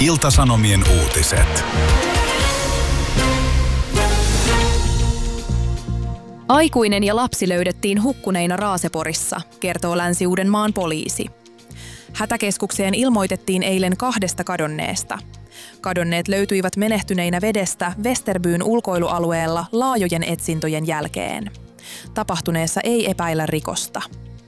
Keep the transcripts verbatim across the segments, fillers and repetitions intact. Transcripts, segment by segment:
Ilta-Sanomien uutiset. Aikuinen ja lapsi löydettiin hukkuneina Raaseporissa, kertoo Länsi-Uudenmaan poliisi. Hätäkeskukseen ilmoitettiin eilen kahdesta kadonneesta. Kadonneet löytyivät menehtyneinä vedestä Vesterbyn ulkoilualueella laajojen etsintöjen jälkeen. Tapahtuneessa ei epäillä rikosta.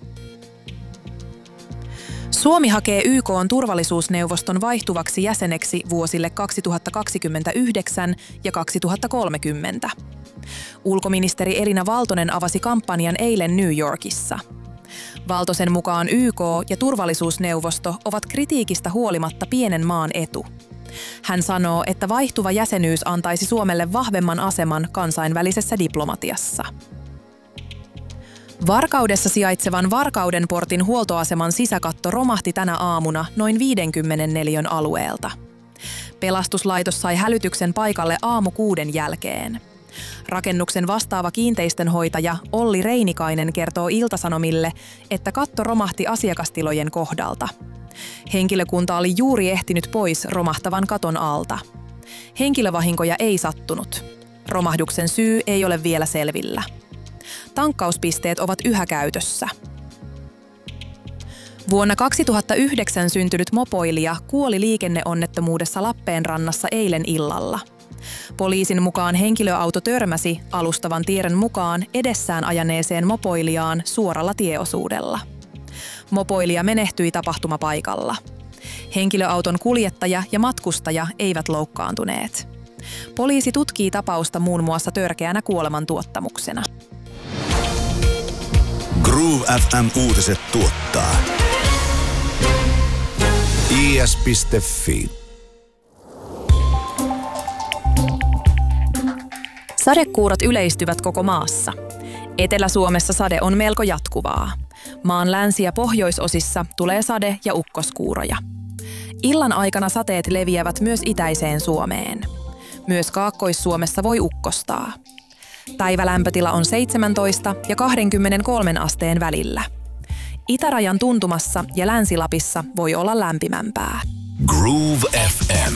Suomi hakee Y K:n turvallisuusneuvoston vaihtuvaksi jäseneksi vuosille kaksituhattakaksikymmentäyhdeksän ja kaksituhattakolmekymmentä. Ulkoministeri Elina Valtonen avasi kampanjan eilen New Yorkissa. Valtosen mukaan Y K ja turvallisuusneuvosto ovat kritiikistä huolimatta pienen maan etu. Hän sanoo, että vaihtuva jäsenyys antaisi Suomelle vahvemman aseman kansainvälisessä diplomatiassa. Varkaudessa sijaitsevan Varkaudenportin huoltoaseman sisäkatto romahti tänä aamuna noin viidenkymmenen neliön alueelta. Pelastuslaitos sai hälytyksen paikalle aamu kuuden jälkeen. Rakennuksen vastaava kiinteistönhoitaja Olli Reinikainen kertoo Ilta-Sanomille, että katto romahti asiakastilojen kohdalta. Henkilökunta oli juuri ehtinyt pois romahtavan katon alta. Henkilövahinkoja ei sattunut. Romahduksen syy ei ole vielä selvillä. Tankkauspisteet ovat yhä käytössä. Vuonna kaksituhattayhdeksän syntynyt mopoilija kuoli liikenneonnettomuudessa Lappeenrannassa eilen illalla. Poliisin mukaan henkilöauto törmäsi alustavan tiedon mukaan edessään ajaneeseen mopoilijaan suoralla tieosuudella. Mopoilija menehtyi tapahtumapaikalla. Henkilöauton kuljettaja ja matkustaja eivät loukkaantuneet. Poliisi tutkii tapausta muun muassa törkeänä kuolemantuottamuksena. Groove F M-uutiset tuottaa I S piste Fi. Sadekuurot yleistyvät koko maassa. Etelä-Suomessa sade on melko jatkuvaa. Maan länsi- ja pohjoisosissa tulee sade- ja ukkoskuuroja. Illan aikana sateet leviävät myös itäiseen Suomeen. Myös Kaakkois-Suomessa voi ukkostaa. Päivälämpötila on seitsemäntoista ja kaksikymmentäkolme asteen välillä. Itärajan tuntumassa ja Länsi-Lapissa voi olla lämpimämpää. Groove F M.